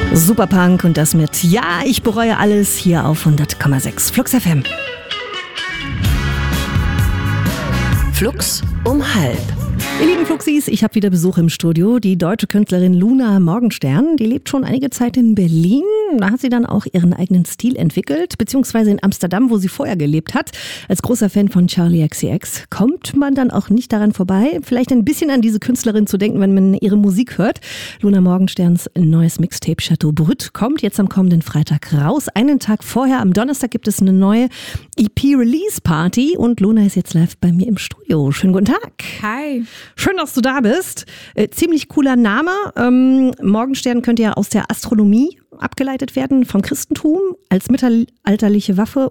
Superpunk und das mit Ja, ich bereue alles hier auf 100,6 Flux FM. Flux um halb. Ihr lieben Fluxis, ich habe wieder Besuch im Studio. Die deutsche Künstlerin Luna Morgenstern, die lebt schon einige Zeit in Berlin. Da hat sie dann auch ihren eigenen Stil entwickelt, beziehungsweise in Amsterdam, wo sie vorher gelebt hat. Als großer Fan von Charli XCX kommt man dann auch nicht daran vorbei, vielleicht ein bisschen an diese Künstlerin zu denken, wenn man ihre Musik hört. Luna Morgensterns neues Mixtape Chateau Brut kommt jetzt am kommenden Freitag raus. Einen Tag vorher, am Donnerstag, gibt es eine neue EP-Release-Party und Luna ist jetzt live bei mir im Studio. Schönen guten Tag. Hi. Schön, dass du da bist. Ziemlich cooler Name. Morgenstern könnte ja aus der Astronomie abgeleitet werden, vom Christentum als mittelalterliche Waffe